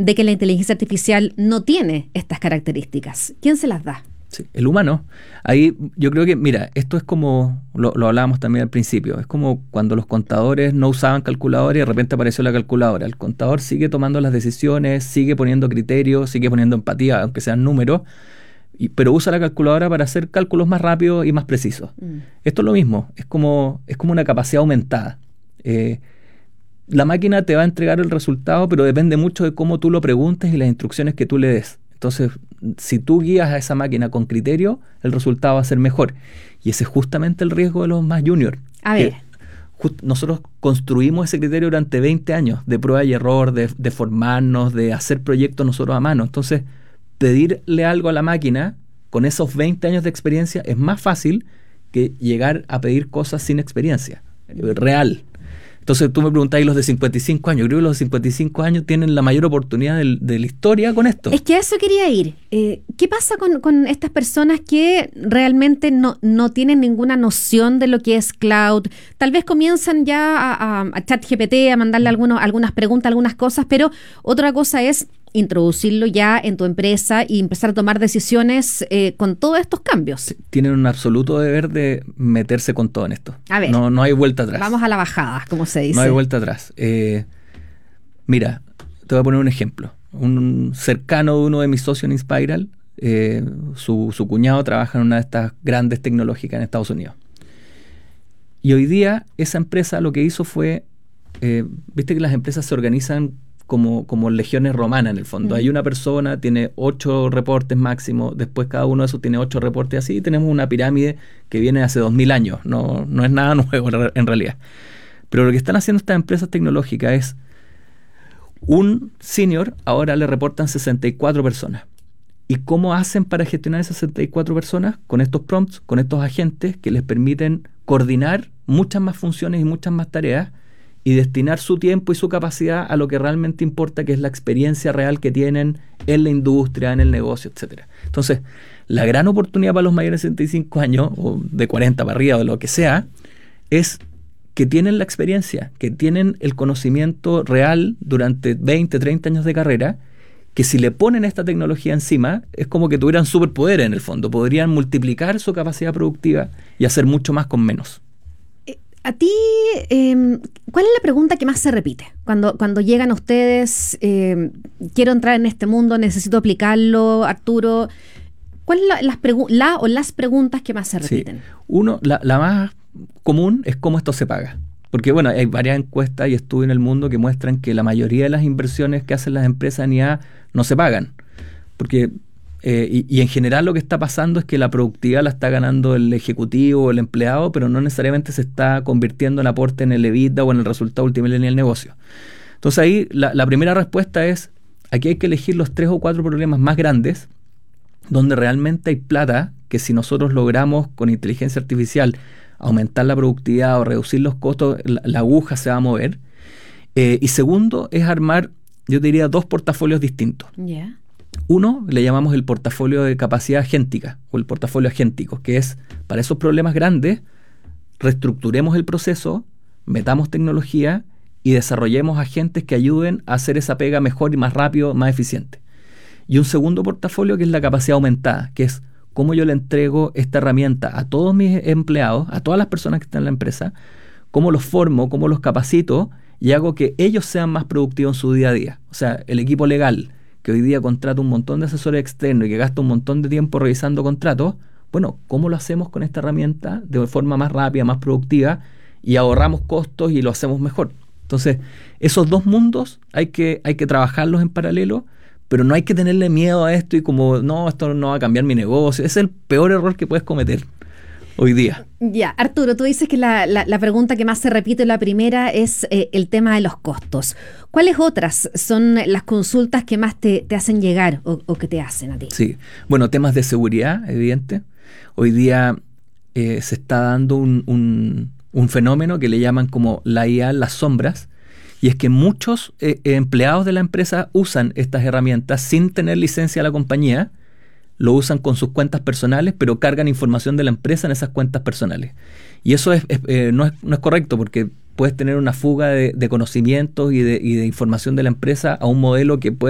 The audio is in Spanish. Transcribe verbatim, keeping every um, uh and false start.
de que la inteligencia artificial no tiene estas características? ¿Quién se las da? Sí, el humano. Ahí yo creo que, mira, esto es como, lo, lo hablábamos también al principio, es como cuando los contadores no usaban calculadora y de repente apareció la calculadora. El contador sigue tomando las decisiones, sigue poniendo criterios, sigue poniendo empatía, aunque sean números, y, pero usa la calculadora para hacer cálculos más rápidos y más precisos. Mm. Esto es lo mismo, es como, es como una capacidad aumentada. Eh, la máquina te va a entregar el resultado, pero depende mucho de cómo tú lo preguntes y las instrucciones que tú le des. Entonces, si tú guías a esa máquina con criterio, el resultado va a ser mejor. Y ese es justamente el riesgo de los más junior. A ver. Just, nosotros construimos ese criterio durante veinte años de prueba y error, de, de formarnos, de hacer proyectos nosotros a mano. Entonces, pedirle algo a la máquina con esos veinte años de experiencia es más fácil que llegar a pedir cosas sin experiencia, real. Entonces tú me preguntáis los de cincuenta y cinco años. Creo que los de cincuenta y cinco años tienen la mayor oportunidad de, de la historia con esto. Es que a eso quería ir. Eh, ¿Qué pasa con, con estas personas que realmente no, no tienen ninguna noción de lo que es cloud? Tal vez comienzan ya a, a, a ChatGPT, a mandarle algunos, algunas preguntas, algunas cosas, pero otra cosa es introducirlo ya en tu empresa y empezar a tomar decisiones eh, con todos estos cambios. Tienen un absoluto deber de meterse con todo en esto. A ver, no, no hay vuelta atrás. Vamos a la bajada, como se dice. No hay vuelta atrás. Eh, mira, te voy a poner un ejemplo. Un cercano de uno de mis socios en Inspiral, eh, su, su cuñado trabaja en una de estas grandes tecnológicas en Estados Unidos. Y hoy día esa empresa lo que hizo fue, eh, viste que las empresas se organizan Como, como legiones romanas en el fondo. Mm. Hay una persona, tiene ocho reportes máximo, después cada uno de esos tiene ocho reportes, así tenemos una pirámide que viene hace dos mil años, no, no es nada nuevo en realidad. Pero lo que están haciendo estas empresas tecnológicas es, un senior ahora le reportan sesenta y cuatro personas. ¿Y cómo hacen para gestionar esas sesenta y cuatro personas? Con estos prompts, con estos agentes que les permiten coordinar muchas más funciones y muchas más tareas, y destinar su tiempo y su capacidad a lo que realmente importa, que es la experiencia real que tienen en la industria, en el negocio, etcétera. Entonces, la gran oportunidad para los mayores de sesenta y cinco años, o de cuarenta para arriba, o lo que sea, es que tienen la experiencia, que tienen el conocimiento real durante veinte, treinta años de carrera, que si le ponen esta tecnología encima, es como que tuvieran superpoderes en el fondo, podrían multiplicar su capacidad productiva y hacer mucho más con menos. A ti, eh, ¿cuál es la pregunta que más se repite? Cuando, cuando llegan a ustedes, eh, quiero entrar en este mundo, necesito aplicarlo, Arturo. ¿Cuál es la, las pregu- la o las preguntas que más se repiten? Sí. Uno, la, la más común es cómo esto se paga. Porque bueno, hay varias encuestas y estudios en el mundo que muestran que la mayoría de las inversiones que hacen las empresas en I A no se pagan. Porque Eh, y, y en general lo que está pasando es que la productividad la está ganando el ejecutivo o el empleado, pero no necesariamente se está convirtiendo en aporte en el EBITDA o en el resultado último del negocio. Entonces ahí la, la primera respuesta es, aquí hay que elegir los tres o cuatro problemas más grandes donde realmente hay plata que si nosotros logramos con inteligencia artificial aumentar la productividad o reducir los costos, la, la aguja se va a mover. Eh, y segundo es armar, yo diría, dos portafolios distintos. Yeah. Uno le llamamos el portafolio de capacidad agéntica o el portafolio agéntico, que es para esos problemas grandes, reestructuremos el proceso, metamos tecnología y desarrollemos agentes que ayuden a hacer esa pega mejor y más rápido, más eficiente. Y un segundo portafolio que es la capacidad aumentada, que es cómo yo le entrego esta herramienta a todos mis empleados, a todas las personas que están en la empresa, cómo los formo, cómo los capacito y hago que ellos sean más productivos en su día a día. O sea, el equipo legal, que hoy día contrata un montón de asesores externos y que gasta un montón de tiempo revisando contratos, bueno, ¿cómo lo hacemos con esta herramienta de forma más rápida, más productiva y ahorramos costos y lo hacemos mejor? Entonces, esos dos mundos hay que, hay que trabajarlos en paralelo, pero no hay que tenerle miedo a esto y como, no, esto no va a cambiar mi negocio. Ese es el peor error que puedes cometer hoy día. Ya, Arturo, tú dices que la, la, la pregunta que más se repite, la primera, es eh, el tema de los costos. ¿Cuáles otras son las consultas que más te, te hacen llegar o, o que te hacen a ti? Sí, bueno, temas de seguridad, evidente. Hoy día eh, se está dando un, un, un fenómeno que le llaman como la I A en las sombras, y es que muchos eh, empleados de la empresa usan estas herramientas sin tener licencia de la compañía, lo usan con sus cuentas personales, pero cargan información de la empresa en esas cuentas personales. Y eso es, es, eh, no, es, no es correcto, porque puedes tener una fuga de, de conocimientos y de, y de información de la empresa a un modelo que puede